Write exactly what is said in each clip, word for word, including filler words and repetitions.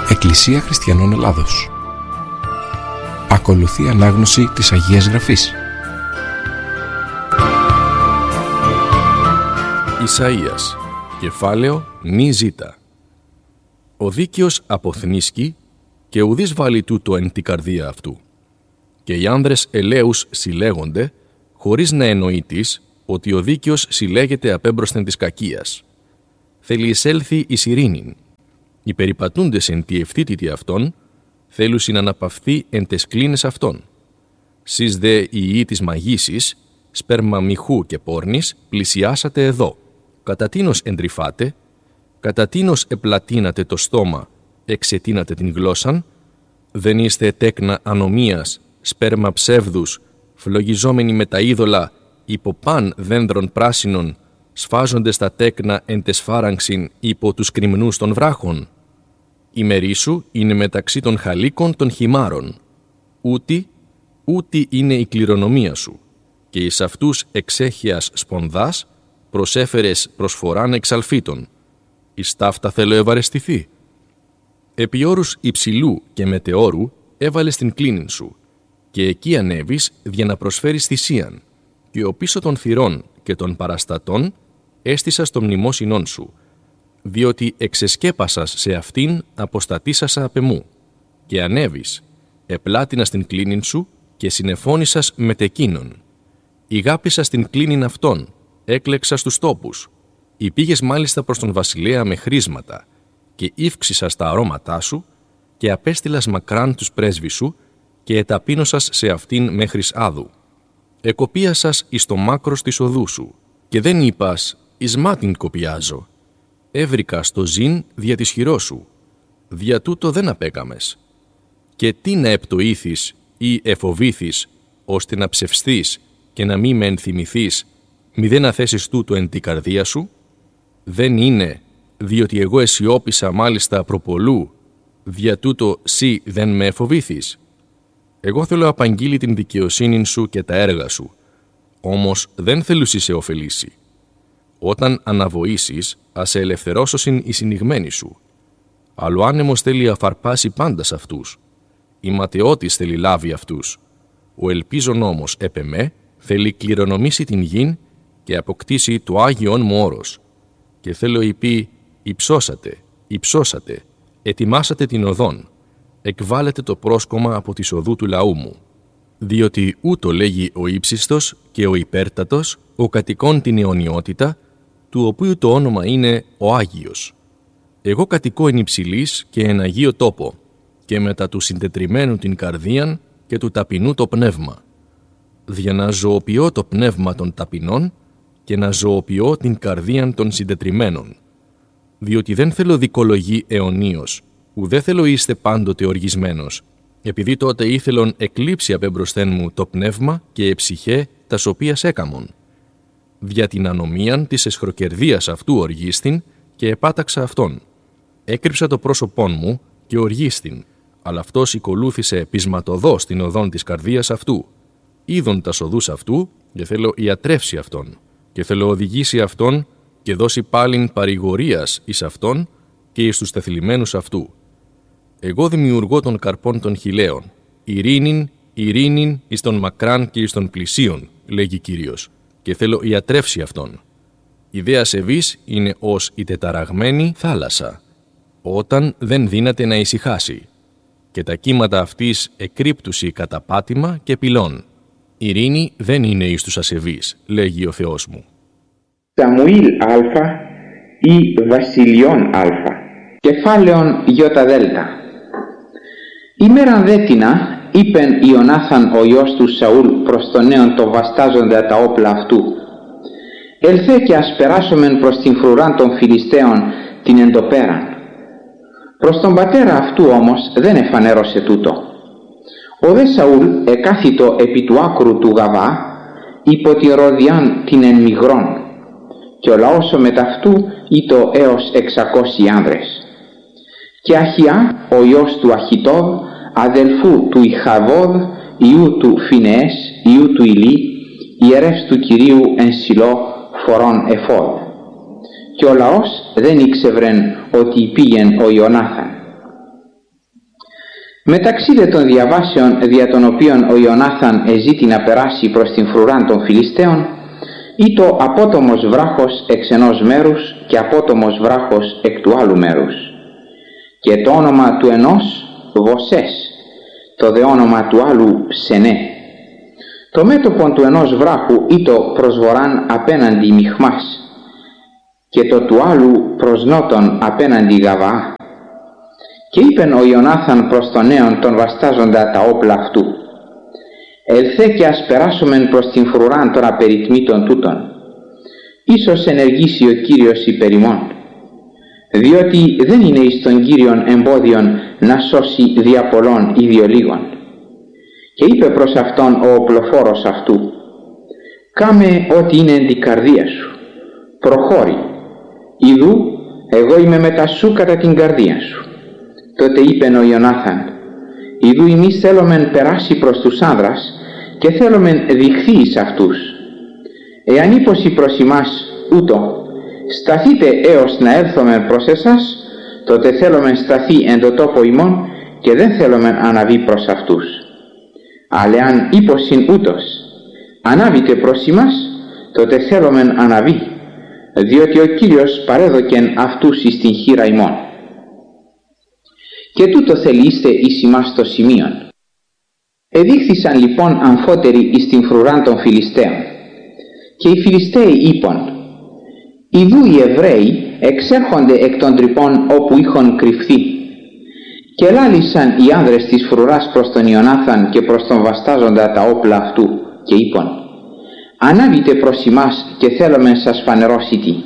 Εκκλησία Χριστιανών Ελλάδος. Ακολουθεί ανάγνωση της Αγίας Γραφής. Ισαΐας, κεφάλαιο νη ζήτα. Ο δίκαιος αποθνίσκει και ουδείς βάλει τούτο εν τη καρδία αυτού. Και οι άνδρες ελαίους συλλέγονται, χωρίς να εννοεί της, ότι ο δίκαιος συλλέγεται απέμπροσθεν της κακίας. Θέλει εισέλθει εις ειρήνην. Οι περιπατούντες εν τη ευθύτητη αυτών, θέλουσιν αναπαυθεί εν τες κλίνες αυτών. Σεις δε οι ιοί της μαγίσης, σπέρμα μυχού και πόρνης, πλησιάσατε εδώ. Κατά τίνος εντρυφάτε, κατά τίνος επλατείνατε το στόμα, εξετείνατε την γλώσσαν, δεν είστε τέκνα ανομίας, σπέρμα ψεύδους, φλογιζόμενοι με τα είδωλα, υπό παν δένδρων πράσινων, σφάζονται στα τέκνα εν τες φάραγξιν υπό τους κρυμνούς των βράχων. Η μερή σου είναι μεταξύ των χαλίκων των χυμάρων. Ούτι, ούτι είναι η κληρονομία σου, και εις αυτούς εξέχειας σπονδάς προσέφερες προσφοράν εξαλφίτων. Εις ταύτα θέλω ευαρεστηθεί. Επί όρους υψηλού και μετεώρου έβαλες την κλίνην σου, και εκεί ανέβεις για να προσφέρεις θυσίαν, και ο πίσω των θυρών και των παραστατών έστησας το μνημόσυνόν σου, διότι εξεσκέπασας σε αυτήν αποστατήσασα απ' εμού, και ανέβεις, επλάτινας την κλίνην σου και συνεφώνησας με τεκίνον. Ηγάπησας την κλίνην αυτών, έκλεξας τους τόπους, υπήγες μάλιστα προς τον βασιλέα με χρήσματα, και ύφξησας τα αρώματά σου, και απέστειλας μακράν τους πρέσβεις σου, και εταπείνωσας σε αυτήν μέχρις άδου. Εκοπίασας εις το μάκρος της οδού σου, και δεν είπας, εις μάτιν κοπιάζω. Έβρικα στο ζήν δια της χειρός σου, δια τούτο δεν απέκαμες. Και τι να επτοήθεις ή εφοβήθεις, ώστε να ψευστείς και να μη με ενθυμηθείς, μη δεν αθέσεις τούτο εν τη καρδία σου? Δεν είναι, διότι εγώ αισιόπισα μάλιστα προπολού, δια τούτο σύ δεν με εφοβήθεις. Εγώ θέλω απαγγείλει την δικαιοσύνη σου και τα έργα σου, όμως δεν θέλουσι σε ωφελήσει. Όταν αναβοήσεις, ας σε ελευθερώσωσιν οι συνηγμένοι σου. Αλλά ο άνεμος θέλει αφαρπάσει πάντα σ' αυτούς. Η ματαιώτης θέλει λάβει αυτούς. Ο ελπίζων όμως επ' εμέ θέλει κληρονομήσει την γην και αποκτήσει το Άγιον μου όρος. Και θέλω υπή, υψώσατε, υψώσατε, ετοιμάσατε την οδόν, εκβάλλετε το πρόσκομα από τη οδού του λαού μου. Διότι ούτω λέγει ο ύψιστος και ο υπέρτατος, ο κατοικών την αιωνιότητα, του οποίου το όνομα είναι ο Άγιος. Εγώ κατοικώ εν υψηλής και εν Αγίο τόπο, και μετά του συντετριμένου την καρδίαν και του ταπεινού το πνεύμα. Δια να ζωοποιώ το πνεύμα των ταπεινών και να ζωοποιώ την καρδίαν των συντετριμένων. Διότι δεν θέλω δικολογή αιωνίως, ουδέ θέλω είστε πάντοτε οργισμένος, επειδή τότε ήθελον εκλείψει απέμπροσθέν μου το πνεύμα και εψυχέ τας οποίας έκαμον. Δια την ανομίαν της εσχροκερδίας αυτού οργίστην και επάταξα αυτόν. Έκρυψα το πρόσωπόν μου και οργίστην, αλλά αυτός οικολούθησε πεισματοδός την οδόν της καρδίας αυτού. Είδον τα οδούς αυτού και θέλω ιατρεύσει αυτόν, και θέλω οδηγήσει αυτόν και δώσει πάλιν παρηγορίας εις αυτόν και εις τους τεθλιμμένους αυτού. Εγώ δημιουργώ των καρπών των χιλαίων, ειρήνην, ειρήνην εις των μακράν και εις των πλησίων, λέγει Κύριος, και θέλω ιατρεύσει αυτόν. Η δε ασεβής είναι ως η τεταραγμένη θάλασσα, όταν δεν δύναται να ησυχάσει, και τα κύματα αυτής εκρύπτουσι κατά πάτημα και πυλών. Ειρήνη δεν είναι εις τους ασεβείς, λέγει ο Θεός μου. Σαμουήλ Α ή Βασιλειών Α. Κεφάλαιον Ιώτα Δέλτα. Ημέραν δέτινα είπεν Ιωνάθαν ο γιος του Σαούλ προς τον νέον το βαστάζοντα τα όπλα αυτού. Ελθέ και ας περάσομεν προς την φρουράν των Φιλιστέων την εντοπέραν. Προς τον πατέρα αυτού όμως δεν εφανέρωσε τούτο. Ο δε Σαούλ εκάθιτο επί του άκρου του Γαβά υπό τη ροδιάν την εν Μιγρών, και ο λαός ο μεταυτού ήτο έως εξακόσιοι άνδρες. Και Αχιά ο γιος του Αχιτόδ, αδελφού του Ιχαβόδ, ιού του Φινεές, ιού του Ηλί, ιερεύς του Κυρίου εν Σιλό φορών εφόδ. Και ο λαός δεν ήξευρεν ότι πήγεν ο Ιωνάθαν. Μεταξύ δε των διαβάσεων δια των οποίων ο Ιωνάθαν εζήτη να περάσει προς την φρουράν των Φιλιστέων, ή το απότομος βράχος εξ ενός μέρους και απότομος βράχος εκ του άλλου μέρους, και το όνομα του ενός Βοσές, το δε όνομα του άλλου Σενέ. Το μέτωπον του ενός βράχου ή το προς βορράν απέναντι Μιχμάς, και το του άλλου προς νότον απέναντι Γαβαά. Και είπεν ο Ιωνάθαν προς τον νέον τον βαστάζοντα τα όπλα αυτού, «Ελθέ και ας περάσομεν προς την φρουράν των απεριτμήτων τούτων. Ίσως ενεργήσει ο Κύριος υπέρ ημών, διότι δεν είναι εις τον Κύριον εμπόδιον να σώσει δια πολλών ή διο λίγων». Και είπε προς αυτόν ο οπλοφόρος αυτού, «Κάμε ό,τι είναι εν την καρδία σου, προχώρη, ιδού εγώ είμαι μετά σου κατά την καρδία σου». Τότε είπεν ο Ιωνάθαν, «Ιδού εμείς θέλομεν περάσει προς τους άνδρας και θέλομεν διχθεί εις αυτούς. Εάν είπωση προς ημάς ούτω, σταθείτε έως να έλθομεν προς εσάς, τότε θέλομεν σταθεί εν το τόπο ημών και δεν θέλομεν αναβεί προς αυτούς. Αλλά αν είπωσιν ούτως, ανάβητε προς ημάς, τότε θέλομεν αναβεί, διότι ο Κύριος παρέδοκεν αυτούς εις την χείρα ημών. Και τούτο θελείστε εις ημάς το σημείον». Εδείχθησαν λοιπόν αμφότεροι εις την φρουράν των Φιλιστέων. Και οι Φιλιστέοι είπαν, «Ιδού οι Εβραίοι εξέρχονται εκ των τρυπών όπου είχον κρυφθεί». Και ελάλησαν οι άνδρες της φρουράς προς τον Ιωνάθαν και προς τον βαστάζοντα τα όπλα αυτού και είπαν, «Ανάβητε προς ημάς και θέλομεν σας φανερώσιτι».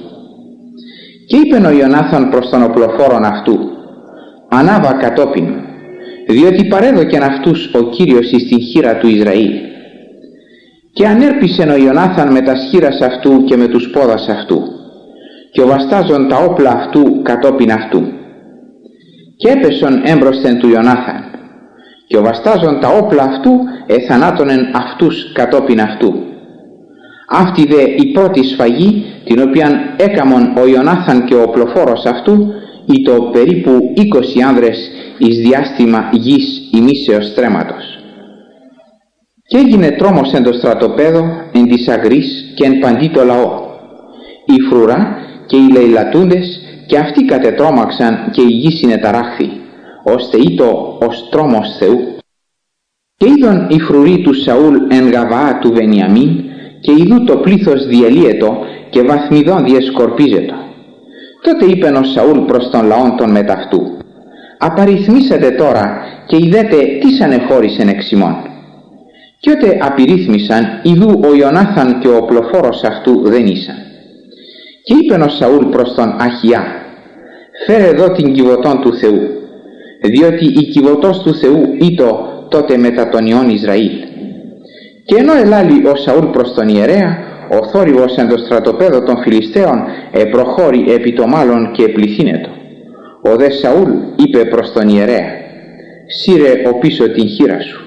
Και είπεν ο Ιωνάθαν προς τον οπλοφόρον αυτού, «Ανάβα κατόπιν, διότι παρέδοκεν αυτούς ο Κύριος εις την χείρα του Ισραήλ». Και ανέρπισεν ο Ιωνάθαν με τα σχήρας αυτού και με τους πόδας αυτού, και ο βαστάζον τα όπλα αυτού κατόπιν αυτού. Και έπεσον έμπροσθεν του Ιωνάθαν, και ο βαστάζον τα όπλα αυτού εθανάτωνεν αυτούς κατόπιν αυτού. Αυτή δε η πρώτη σφαγή, την οποία έκαμον ο Ιωνάθαν και ο οπλοφόρος αυτού, ή το περίπου είκοσι άνδρες εις διάστημα γης ημίσεως στρέμματος. Και έγινε τρόμος εν το στρατοπέδο, εν της αγρής και εν παντί το λαό. Η φρουρά και οι λαιλατούντες και αυτοί κατετρώμαξαν και η γη συνεταράχθη, ώστε ήτο ως τρόμος Θεού. Και είδον η φρουρή του Σαούλ εν Γαβαά του Βενιαμίν, και ειδού το πλήθος διελύετο και βαθμιδόν διεσκορπίζετο. Τότε είπεν ο Σαούλ προς τον λαόν των μεταυτού, «Απαριθμίσετε τώρα και είδετε τι ανεχώρησεν εξ ημών». Και ότε απειρίθμησαν, ειδού ο Ιωνάθαν και ο οπλοφόρος αυτού δεν ήσαν. Και είπεν ο Σαούλ προς τον Αχιά, «Φέρε εδώ την κιβωτόν του Θεού, διότι η κιβωτός του Θεού ήτο τότε μετά τον Υιόν Ισραήλ». Και ενώ ελάλει ο Σαούλ προς τον ιερέα, ο θόρυβος εν το στρατοπέδο των Φιλιστέων επροχώρη επί το μάλλον και επληθύνετο. Ο δε Σαούλ είπε προς τον ιερέα, «Σύρε ο πίσω την χείρα σου».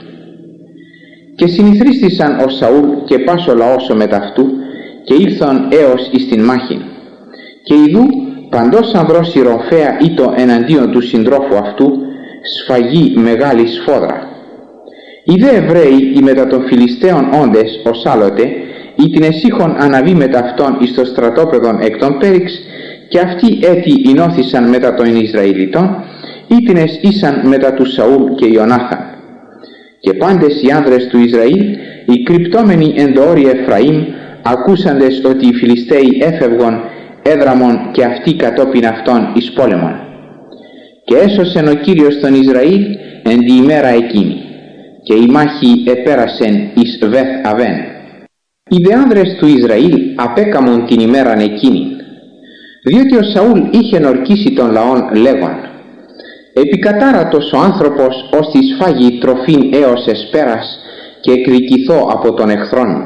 Και συνηθρίστησαν ο Σαούλ και πας ο λαός ο μεταυτού και ήλθον έως εις την μάχην. Και ειδού παντός ανδρός ηροφέα ήτο εναντίον του συντρόφου αυτού, σφαγή μεγάλη σφόδρα. Οι δε Εβραίοι οι μετα των Φιλιστέων όντες ως άλλοτε, ή την εσύχων αναβεί μετα αυτών εις το στρατόπεδον εκ των Πέριξ, και αυτοί έτι ενώθησαν μετά των Ισραηλιτών, ή την ήσαν μετά του Σαούλ και Ιωνάθαν. Και πάντες οι άνδρες του Ισραήλ, οι κρυπτόμενοι εν το όρι Εφραήμ, ακούσαντες ότι οι Φιλιστέοι έφευγον, έδραμον και αυτοί κατόπιν αυτών εις πόλεμον. Και έσωσεν ο Κύριος τον Ισραήλ εν τη ημέρα εκείνη, και η μάχη επέρασεν εις Βεθ Αβέν. Οι δε άνδρες του Ισραήλ απέκαμον την ημέραν εκείνην, διότι ο Σαούλ είχε ορκίσει τον λαόν λέγον, «Επικατάρατος ο άνθρωπος ως τη σφάγει τροφήν έως εσπέρας και εκδικηθώ από τον εχθρόν μου.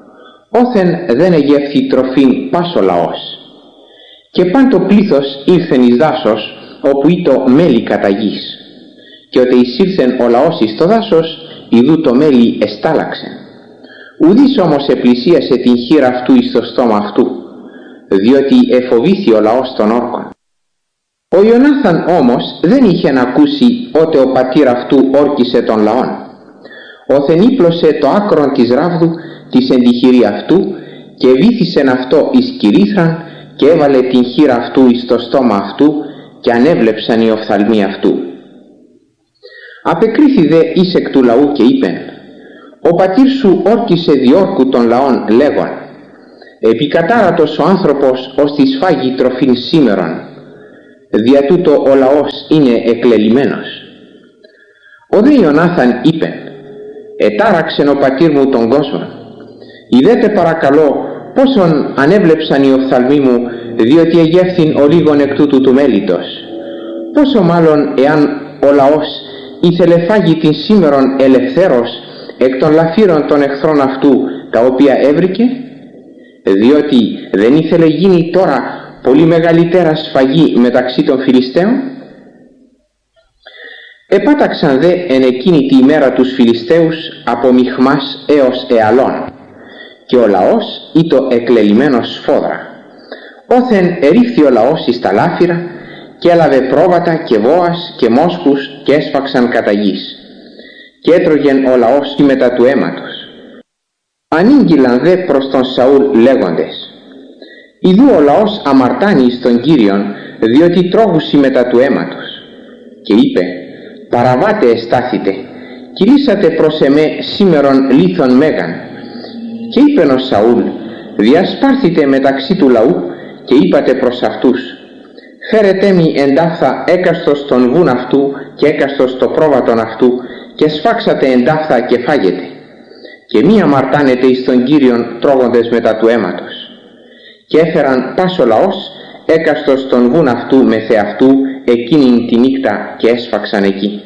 Όθεν δεν εγεύθη τροφήν πας ο λαός». Και παν το πλήθος ήλθεν εις δάσος, όπου ήτο μέλι κατά γης. Και ότε εισήλθεν ο λαός εις το δάσος, ιδού το μέλι εστάλαξεν. Ουδής όμως επλησίασε την χείρα αυτού εις το στόμα αυτού, διότι εφοβήθη ο λαός των όρκων. Ο Ιωνάθαν όμως δεν είχε να ακούσει ότι ο πατήρ αυτού όρκισε τον λαόν. Όθεν ύπλωσε το άκρον της ράβδου της εντυχηρή αυτού και βήθησεν αυτό εις κυρίθραν και έβαλε την χείρα αυτού εις το στόμα αυτού και ανέβλεψαν οι οφθαλμοί αυτού. Απεκρίθη δε εις εκ του λαού και είπεν: «Ο πατήρ σου όρκισε διόρκου των λαών λέγον, επικατάρατος ο άνθρωπος ως της φάγει τροφήν σήμερον, δια τούτο ο λαός είναι εκλελειμμένος». Ο δε Ιωνάθαν είπεν: «Ετάραξεν ο πατήρ μου τον κόσμο. Ιδέτε παρακαλώ πόσον ανέβλεψαν οι οφθαλμοί μου, διότι εγεύθην ο λίγον εκ τούτου του μέλιτος. Πόσο μάλλον εάν ο λαός ήθελε φάγει την σήμερον ελευθέρως εκ των λαφύρων των εχθρών αυτού, τα οποία έβρικε, διότι δεν ήθελε γίνει τώρα πολύ μεγαλύτερα σφαγή μεταξύ των Φιλιστέων». Επάταξαν δε εν εκείνη τη ημέρα τους Φιλιστέους από Μιχμάς έως Εαλών, και ο λαός ήτο εκλελειμμένος σφόδρα. Όθεν ερίφθη ο λαός εις τα λάφυρα και έλαβε πρόβατα και βόας και μόσχους και έσφαξαν κατά γης, και έτρωγεν ο λαός η μετά του αίματος. Ανήγγυλαν δε προς τον Σαούλ λέγοντες: «Ιδού ο λαός αμαρτάνει εις τον Κύριον, διότι τρώγουσι μετά του αίματος». Και είπε: «Παραβάτε εστάθητε, κηρύσατε προς εμέ σήμερον λίθον μέγαν». Και είπεν ο Σαούλ: «Διασπάρθητε μεταξύ του λαού και είπατε προς αυτούς: φέρετε μη εντάφθα έκαστος τον βουν αυτού και έκαστος το πρόβατον αυτού και σφάξατε εντάφθα και φάγετε, και μη αμαρτάνετε εις τον Κύριον τρώγοντες μετά του αίματος». Και έφεραν πας ο λαός έκαστος τον βουν αυτού με θεαυτού εκείνην τη νύχτα και έσφαξαν εκεί.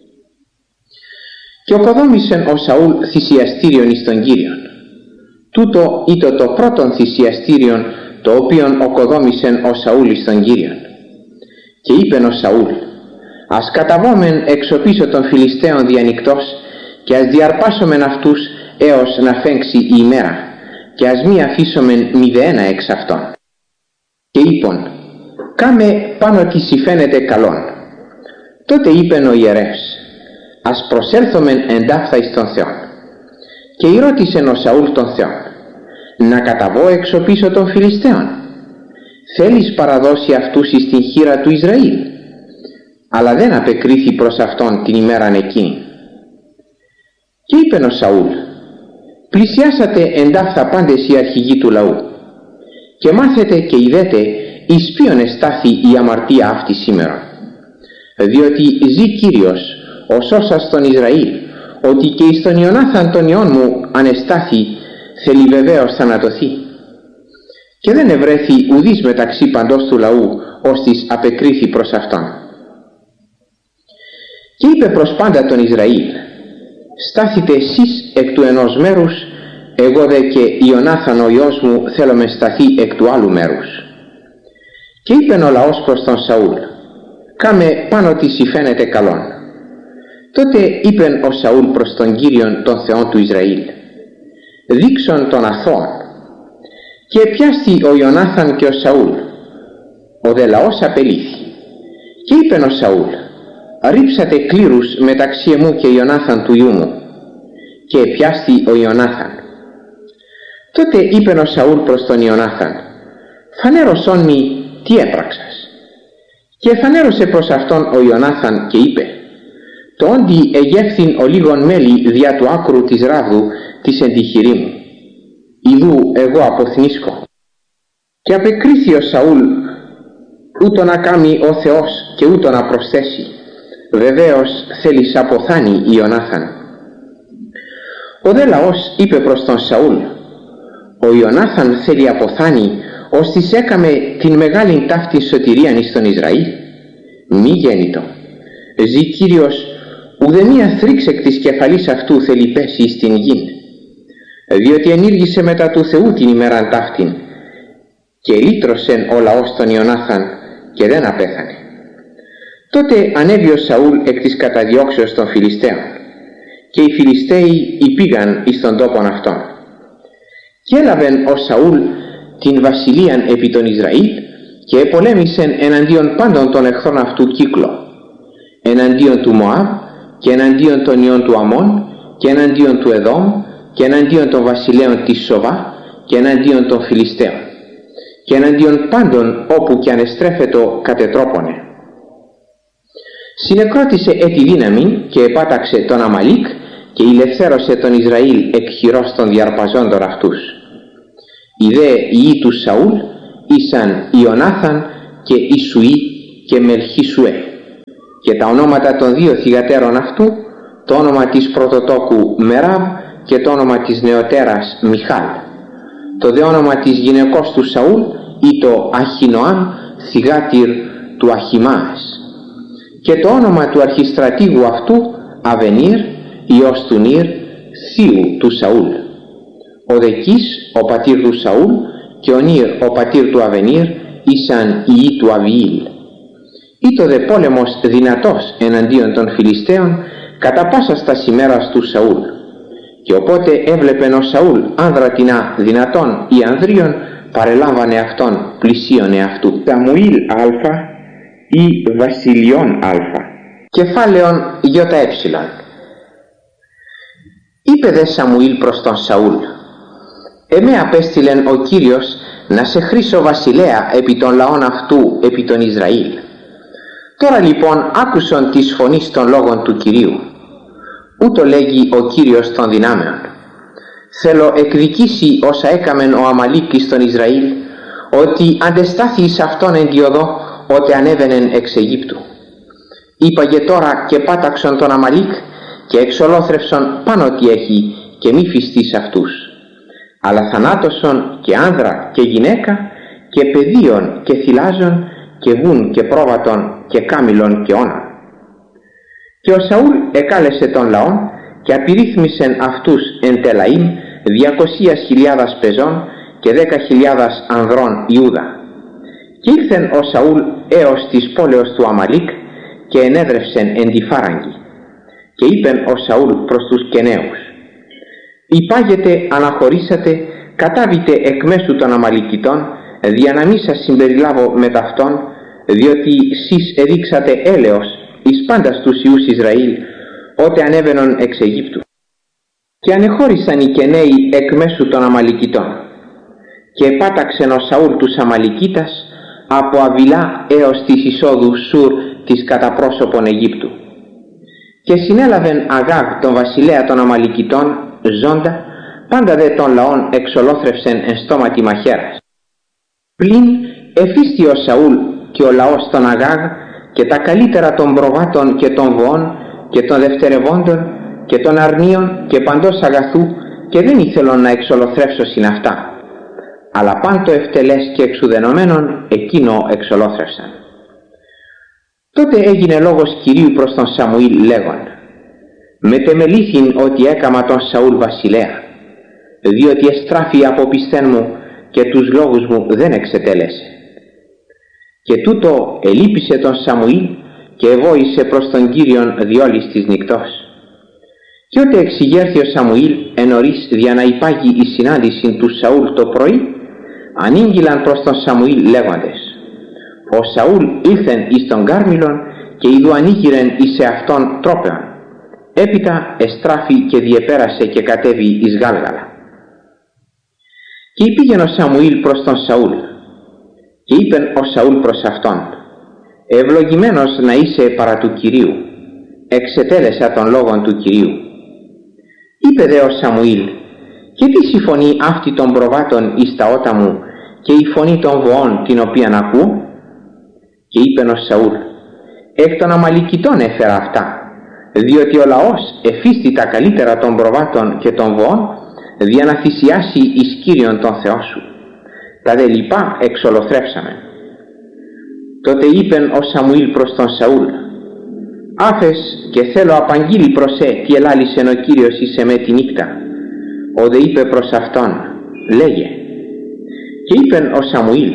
Και οκοδόμησεν ο Σαούλ θυσιαστήριον εις τον Κύριον. Τούτο ήτο το πρώτον θυσιαστήριον το οποίον οκοδόμησεν ο Σαούλ εις τον Κύριον. Και είπεν ο Σαούλ: «Ας καταβόμεν εξωπίσω των Φιλιστέων διανυκτός και ας διαρπάσομεν αυτούς έως να φέγξει η ημέρα, και ας μη αφήσομεν μηδένα εξ αυτών». Και είπον: «Κάμε πάνω τι σοι φαίνεται καλόν». Τότε είπεν ο ιερεύς: «Ας προσέλθομεν εντάφθα εις τον Θεόν». Και ηρώτησεν ο Σαούλ τον Θεόν: «Να καταβώ εξωπίσω των Φιλιστέων? Θέλεις παραδώσει αυτούς εις την χείρα του Ισραήλ?» Αλλά δεν απεκρίθη προς αυτόν την ημέραν εκείνη. Και είπεν ο Σαούλ: «Πλησιάσατε εντάφθα πάντες οι αρχηγοί του λαού, και μάθετε και ειδέτε εις ποιον εστάθη η αμαρτία αυτή σήμερον. Διότι ζει Κύριος, ο σώσας τον Ισραήλ, ότι και εις τον Ιωνάθαν τον ιόν μου ανεστάθη, θέλει βεβαίως θανατωθεί». Και δεν ευρέθη ουδής μεταξύ παντός του λαού, ώστις απεκρίθη προς αυτόν. Και είπε προς πάντα τον Ισραήλ: «Στάθητε εσείς εκ του ενός μέρους, εγώ δε και Ιωνάθαν ο ιός μου θέλουμε σταθεί εκ του άλλου μέρους». Και είπεν ο λαός προς τον Σαούλ: «Κάμε πάνω τι σοι φαίνεται καλόν». Τότε είπεν ο Σαούλ προς τον Κύριον τον Θεόν του Ισραήλ: «Δείξον τον αθώον». Και πιάστη ο Ιωνάθαν και ο Σαούλ. Ο δε λαός απελήθη. Και είπεν ο Σαούλ: «Ρίψατε κλήρους μεταξύ εμού και Ιωνάθαν του ιού μου». Και πιάστη ο Ιωνάθαν. Τότε είπεν ο Σαούλ προς τον Ιωνάθαν: «Φανέρωσόν μη τι έπραξας». Και φανέρωσε προς αυτόν ο Ιωνάθαν και είπε: «Το όντι εγεύθην ο λίγον μέλη δια του άκρου της ράβδου της εντυχηρή μου. Ιδού εγώ αποθνίσκω». Και απεκρίθη ο Σαούλ ούτω να κάμει ο Θεός και ούτω να προσθέσει. Βεβαίως θέλεις αποθάνει Ιωνάθαν. Ο δε λαός είπε προς τον Σαούλ: «Ο Ιωνάθαν θέλει αποθάνει, ώστις έκαμε την μεγάλην ταύτην σωτηρίαν εις τον Ισραήλ. Μη γέννητο. Ζει Κύριος, ουδεμία θρύξ εκ της κεφαλής αυτού θέλει πέσει εις την γην. Διότι ενήργησε μετά του Θεού την ημέραν ταύτην, και λύτρωσεν ο λαός τον Ιωνάθαν και δεν απέθανε». Τότε ανέβη ο Σαούλ εκ της καταδιώξεως των Φιλιστέων, και οι Φιλιστέοι υπήγαν εις τον τόπον αυτόν. Και έλαβεν ο Σαούλ την βασιλείαν επί τον Ισραήλ και επολέμησεν εναντίον πάντων των εχθρών αυτού κύκλο, εναντίον του Μωάβ και εναντίον των ιών του Αμών και εναντίον του Εδόμ και εναντίον των βασιλέων της Σοβά και εναντίον των Φιλιστέων και εναντίον πάντων όπου και αν εστρέφετο κατετρόπωνε. Συνεκρότησε έτη δύναμη και επάταξε τον Αμαλίκ και ηλευθέρωσε τον Ισραήλ εκ χειρός των διαρπαζόντων αυτούς. Οι δε ιοί του Σαούλ ήσαν Ιωνάθαν και Ισουή και Μελχισουέ, και τα ονόματα των δύο θυγατέρων αυτού, το όνομα της πρωτοτόκου Μεράβ και το όνομα της νεωτέρας Μιχάλ. Το δε όνομα της γυναικός του Σαούλ ή το Αχινοάμ, θυγάτηρ του Αχιμάς, και το όνομα του αρχιστρατήγου αυτού Αβενίρ, ιός του Νίρ, θείου του Σαούλ. Ο Δεκής, ο πατήρ του Σαούλ, και ο Νίρ, ο πατήρ του Αβενίρ, ήσαν ιοί του Αβιήλ. Ήτο δε πόλεμος δυνατός εναντίον των Φιλιστέων κατά πάσα στα ημέρας του Σαούλ. Και οπότε έβλεπεν ο Σαούλ άνδρα τινά δυνατόν ή ανδρίων, παρελάμβανε αυτόν πλησίον εαυτού. Σαμουήλ Α ή Βασιλιών Α. Κεφάλαιον ΙΕ. Είπε δε Σαμουήλ προς τον Σαούλ: «Εμέ απέστειλεν ο Κύριος να σε χρήσω βασιλέα επί των λαών αυτού, επί των Ισραήλ. Τώρα λοιπόν άκουσον της φωνής των λόγων του Κυρίου. Ούτω λέγει ο Κύριος των δυνάμεων: θέλω εκδικήσει όσα έκαμεν ο Αμαλίκης των Ισραήλ, ότι αντεστάθη εις αυτόν εν τη οδό, ότε ανέβαινεν εξ Αιγύπτου. Είπαγε τώρα και πάταξον τον Αμαλίκ και εξολόθρευσον πάνω τι έχει και μη φυστείς αυτούς. Αλλά θανάτωσον και άνδρα και γυναίκα και παιδίον και θυλάζον και βουν και πρόβατον και κάμιλον και όνων». Και ο Σαούλ εκάλεσε τον λαόν και απειρίθμησεν αυτούς εν Τελαΐμ διακοσίας χιλιάδας πεζών και δέκα χιλιάδας ανδρών Ιούδα. Και ήλθεν ο Σαούλ έως της πόλεως του Αμαλίκ και ενέδρευσεν εν τη φάραγγι. Και είπεν ο Σαούλ προς τους Κεναίους: «Υπάγετε, αναχωρήσατε, κατάβητε εκ μέσου των Αμαλικητών, δια να μη σας συμπεριλάβω με ταυτόν, διότι σεις εδείξατε έλεος εις πάντας τους ιούς Ισραήλ, ότε ανέβαινον εξ Αιγύπτου». Και ανεχώρησαν οι Κεναίοι εκ μέσου των Αμαλικητών. Και επάταξεν ο Σαούλ τους Αμαλικίτας από Αβιλά έως της εισόδου Σουρ της κατά πρόσωπον Αιγύπτου. Και συνέλαβεν Αγάγ τον βασιλέα των Αμαλικητών ζώντα, πάντα δε των λαών εξολόθρευσεν εν στόματι μαχαίρας. Πλην εφίστη ο Σαούλ και ο λαός των Αγάγ και τα καλύτερα των προβάτων και των βοών και των δευτερευόντων και των αρνίων και παντός αγαθού, και δεν ήθελον να εξολοθρεύσωσιν αυτά, αλλά πάντο ευτελές και εξουδενωμένον εκείνο εξολόθρευσαν. Τότε έγινε λόγος Κυρίου προς τον Σαμουήλ λέγον: «Μετεμελήθην ότι έκαμα τον Σαούλ βασιλέα, διότι εστράφη από πιστέν μου και τους λόγους μου δεν εξετέλεσε». Και τούτο ελείπησε τον Σαμουήλ και εβόησε προς τον Κύριον διόλης της νυκτός. Και ότε εξηγέρθη ο Σαμουήλ εν νωρίς δια να υπάγει η συνάντηση του Σαούλ το πρωί, ανήγγυλαν προς τον Σαμουήλ λέγοντες: «Ο Σαούλ ήλθεν εις τον Κάρμιλον και ειδού ανήγηρεν εις εαυτόν τρόπεον. Έπειτα εστράφη και διεπέρασε και κατέβη εις Γάλγαλα». Και υπήγεν ο Σαμουήλ προς τον Σαούλ. Και είπεν ο Σαούλ προς αυτόν: «Ευλογημένος να είσαι παρά του Κυρίου, εξετέλεσα των λόγων του Κυρίου». Είπε δε ο Σαμουήλ: «Και τι η φωνή αυτή των προβάτων εις τα ότα μου και η φωνή των βοών την οποίαν ακούω?» Και είπεν ο Σαούλ: «Εκ των Αμαλικητών έφερα αυτά, διότι ο λαός εφίστη τα καλύτερα των προβάτων και των βοών, δια να θυσιάσει εις Κύριον τον Θεό σου. Τα δε λοιπά εξολοθρεύσαμε». Τότε είπεν ο Σαμουήλ προς τον Σαούλ: «Άφες και θέλω απαγγείλει προς σε τι ελάλησεν ο Κύριος εις εμέ τη νύχτα». Ο δε είπε προς αυτόν: «Λέγε». Και είπεν ο Σαμουήλ: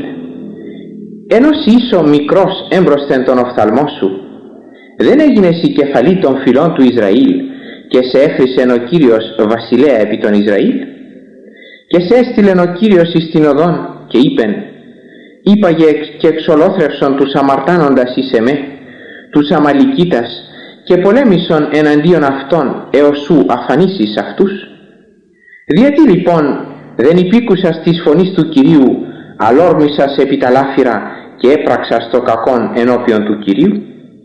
«Ενός ίσο μικρός έμπροσθεν τον οφθαλμό σου, δεν έγινες η κεφαλή των φυλών του Ισραήλ και σε έχρισεν ο Κύριος βασιλέα επί των Ισραήλ? Και σε έστειλεν ο Κύριος εις την οδόν και είπεν: είπαγε και εξολόθρευσον τους αμαρτάνοντας εις εμέ, τους Αμαλικίτας, και πολέμησον εναντίον αυτών έως σου αφανίσεις αυτούς. Γιατί λοιπόν δεν υπήκουσας της φωνής του Κυρίου, αλόρμησας επί τα λάφυρα και έπραξας το κακόν ενώπιον του Κυρίου?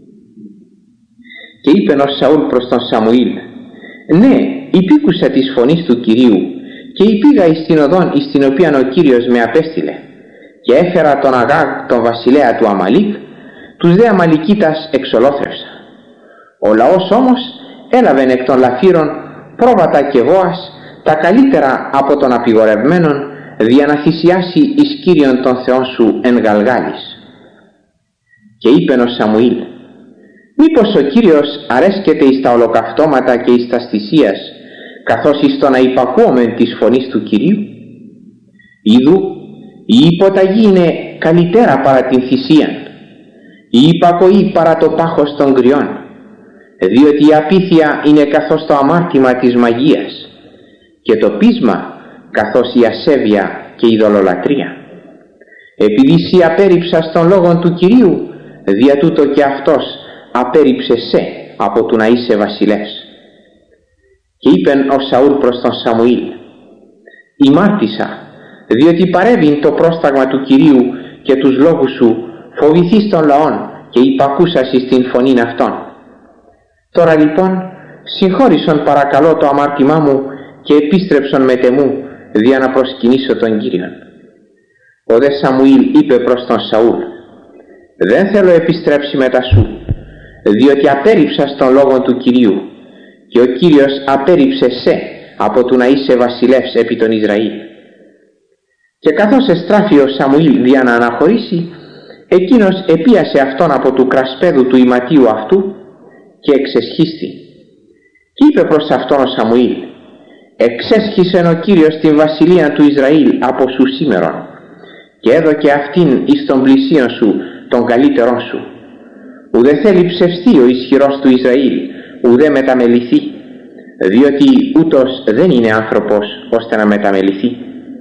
Και είπεν ο Σαούλ προς τον Σαμουήλ, ναι, υπήκουσα της φωνής του Κυρίου και υπήγα εις την οδόν εις την οποία ο Κύριος με απέστειλε, και έφερα τον Αγάγ τον βασιλέα του Αμαλίκ, τους δε Αμαλικίτας εξολόθρευσα. Ο λαός όμως έλαβεν εκ των λαφύρων πρόβατα και βόας, τα καλύτερα από των απειγορευμένων, δια να θυσιάσει εις Κύριον των Θεών σου εν Γαλγάλης. Και είπεν ο Σαμουήλ, μήπως ο Κύριος αρέσκεται εις τα ολοκαυτώματα και εις τας θυσίας, καθώς εις το να υπακούομεν της φωνής του Κυρίου? Ιδού, η υποταγή είναι καλύτερα παρά την θυσίαν, η υπακοή παρά το πάχος των κρυών, διότι η απίθεια είναι καθώς το αμάρτημα της μαγείας, και το πείσμα καθώς η ασέβεια και η δολολατρεία. Επειδή εσύ απέρριψας τον λόγον του Κυρίου, δια τούτο και αυτός απέρριψε σε από του να είσαι βασιλεύς. Και είπεν ο Σαούλ προς τον Σαμουήλ, ημάρτησα, διότι παρέβην το πρόσταγμα του Κυρίου και τους λόγους σου φοβηθείς των λαών και υπακούσας εις την φωνήν αυτών. Τώρα λοιπόν συγχώρησον παρακαλώ το αμάρτημά μου και επίστρεψον μετ' εμού, δια να προσκυνήσω τον Κύριον. Ο δε Σαμουήλ είπε προς τον Σαούλ, δεν θέλω επιστρέψει μετά σου, διότι απέρριψας τον λόγον του Κυρίου, και ο Κύριος απέρριψε σε από του να είσαι βασιλεύς επί τον Ισραήλ. Και καθώς εστράφει ο Σαμουήλ δια να αναχωρήσει, εκείνος επίασε αυτόν από του κρασπέδου του ηματίου αυτού και εξεσχίστη. Και είπε προς αυτόν ο Σαμουήλ, εξέσχισεν ο Κύριος την βασιλεία του Ισραήλ από σου σήμερον, και έδωκε αυτήν εις των πλησίων σου των καλύτερών σου. Ουδέ θέλει ψευστεί ο ισχυρός του Ισραήλ, ουδέ μεταμεληθεί, διότι ούτως δεν είναι άνθρωπος ώστε να μεταμεληθεί.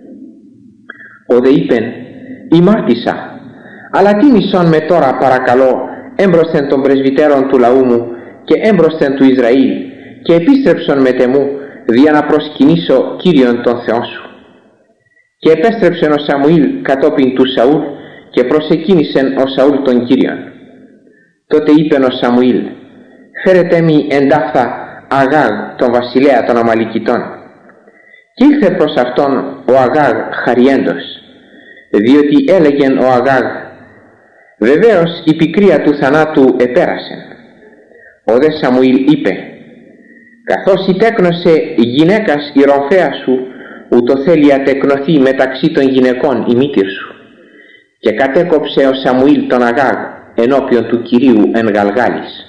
Ο δε είπεν, ημάρτησα, αλλά τίμησον με τώρα παρακαλώ έμπροσθεν των πρεσβυτέρων του λαού μου και έμπροσθεν του Ισραήλ, και επίστρεψον μετ' εμού, δια να προσκυνήσω Κύριον των Θεών σου. Και επέστρεψεν ο Σαμουήλ κατόπιν του Σαούλ και προσεκίνησεν ο Σαούλ τον Κύριον. Τότε είπεν ο Σαμουήλ, φέρετε μη εντάφθα Αγάγ τον βασιλέα των Αμαλικιτών. Και ήλθε προς αυτόν ο Αγάγ χαριέντος, διότι έλεγεν ο Αγάγ, βεβαίως η πικρία του θανάτου επέρασεν. Ο δε Σαμουήλ είπε, καθώς ητέκνωσε γυναίκας η ρομφαία σου, ούτω θέλει ατεκνοθεί μεταξύ των γυναικών η μήτηρ σου. Και κατέκοψε ο Σαμουήλ τον Αγάγ ενώπιον του Κυρίου εν Γαλγάλης.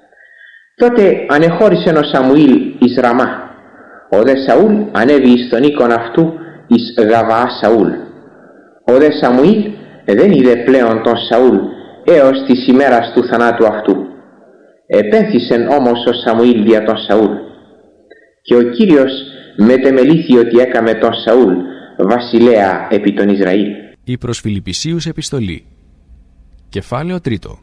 Τότε ανεχώρησεν ο Σαμουήλ εις Ραμά. Ο δε Σαούλ ανέβη εις τον οίκον αυτού εις Γαβαά Σαούλ. Ο δε Σαμουήλ δεν είδε πλέον τον Σαούλ έως της ημέρας του θανάτου αυτού. Επένθησεν όμως ο Σαμουήλ δια τον Σαούλ. Και ο Κύριος μετεμελήθη ότι έκαμε τον Σαούλ βασιλέα επί τον Ισραήλ. Η προς Φιλιππισίους επιστολή. Κεφάλαιο τρίτο.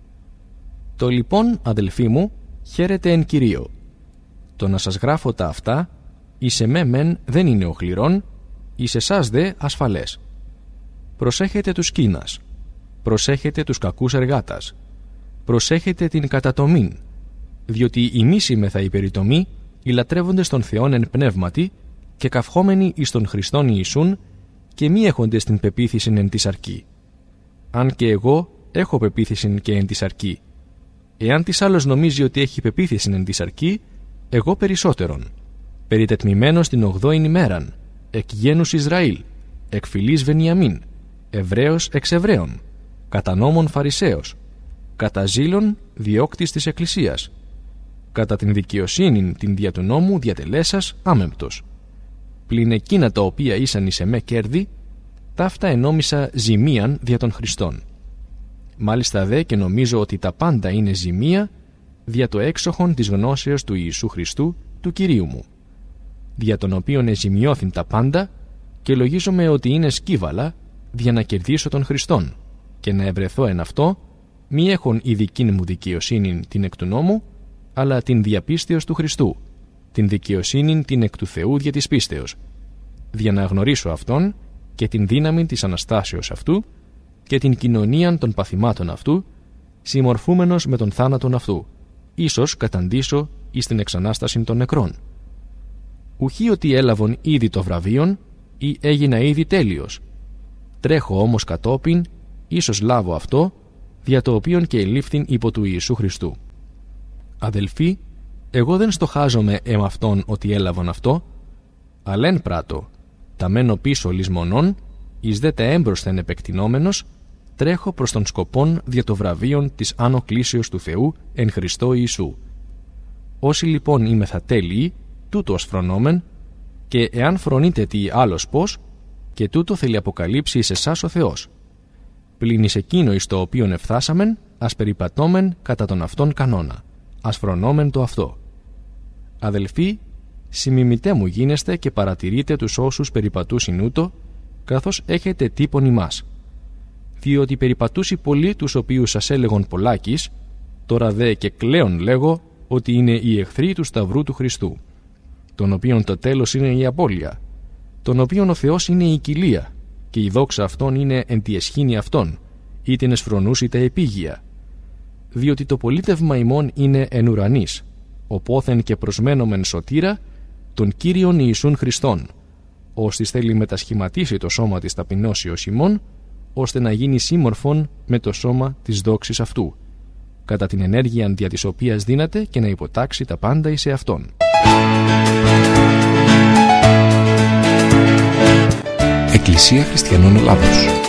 Το λοιπόν, αδελφοί μου, χαίρετε εν Κυρίω. Το να σας γράφω τα αυτά, εις εμέ μεν δεν είναι οχληρών, εις εσάς δε ασφαλές. Προσέχετε τους κίνας, προσέχετε τους κακούς εργάτας, προσέχετε την κατατομήν, διότι ημίσημεθα οι περιτομοί, οι λατρεύοντες των Θεών εν πνεύματι και καυχόμενοι εις τον Χριστόν Ιησούν και μη έχοντες την πεποίθησιν εν της αρκή. Αν και εγώ έχω πεποίθησιν και εν της αρκή. Εάν της άλλος νομίζει ότι έχει πεποίθησιν εν της αρκή, εγώ περισσότερον. Περιτετμημένος την ογδόην ημέραν, εκ γένους Ισραήλ, εκ φυλής Βενιαμίν, Εβραίος εξ Εβραίων, κατά νόμον Φαρισαίος, κατά ζήλων διώκτης της Εκκλησίας, κατά την δικαιοσύνην την δια του νόμου διατελέσας άμεμπτος. Πλην εκείνα τα οποία ήσαν εις εμέ κέρδη, ταύτα ενόμισα ζημίαν δια των Χριστών. Μάλιστα δε και νομίζω ότι τα πάντα είναι ζημία δια το έξοχον της γνώσεως του Ιησού Χριστού, του Κυρίου μου, δια τον οποίον εζημιώθην τα πάντα και λογίζομαι ότι είναι σκύβαλα για να κερδίσω τον Χριστόν και να ευρεθώ εν αυτό, μη έχων η δική μου δικαιοσύνη την εκ του νόμου, αλλά την διαπίστεως του Χριστού, την δικαιοσύνη την εκ του Θεού δια της πίστεως, για να γνωρίσω Αυτόν και την δύναμη της Αναστάσεως Αυτού και την κοινωνία των παθημάτων Αυτού, συμμορφούμενος με τον θάνατον Αυτού, ίσως καταντήσω εις την εξανάσταση των νεκρών. Ουχή ότι έλαβον ήδη το βραβείον ή έγινα ήδη τέλειος. Τρέχω όμως κατόπιν, ίσως λάβω αυτό, δια το οποίον και ελήφθην υπό του Ιησού Χριστού. Αδελφοί, εγώ δεν στοχάζομαι εμ' αυτόν ότι έλαβον αυτό, αλλά εν πράττω, τα μένω πίσω λησμονών, εις δε τα έμπροσθεν επεκτηνόμενος, τρέχω προς τον σκοπόν δια το βραβείον της άνω κλήσεως του Θεού εν Χριστώ Ιησού. Όσοι λοιπόν είμεθα τέλειοι, τούτο ας φρονόμεν, και εάν φρονείτε τι άλλος πώς, και τούτο θέλει αποκαλύψει εις εσάς ο Θεός. Πλην εις εκείνο εις το οποίον εφθάσαμεν, ας περιπατώμεν κατά τον αυτόν κανόνα, ας φρονόμεν το αυτό. Αδελφοί, συμμιμητέ μου γίνεστε και παρατηρείτε τους όσους περιπατούσιν ούτω, καθώς έχετε τύπον ημάς. Διότι περιπατούσι πολλοί τους οποίους σας έλεγον πολλάκις, τώρα δε και κλαίον λέγω ότι είναι οι εχθροί του Σταυρού του Χριστού, τον οποίον το τέλος είναι η απώλεια, τον οποίον ο Θεός είναι η κοιλία, και η δόξα αυτών είναι εν τη εσχήνη αυτών, ή την εσφρονούσι τα επίγεια. Διότι το πολίτευμα ημών είναι εν ουρανής, οπόθεν και προσμένομεν σωτήρα, τον Κύριον Ιησούν Χριστόν, ώστις θέλει μετασχηματίσει το σώμα της ταπεινώσεως ημών, ώστε να γίνει σύμμορφον με το σώμα της δόξης αυτού, κατά την ενέργεια δια της οποίας δύναται και να υποτάξει τα πάντα εις εαυτόν. Εκκλησία Χριστιανών Ελλάδος.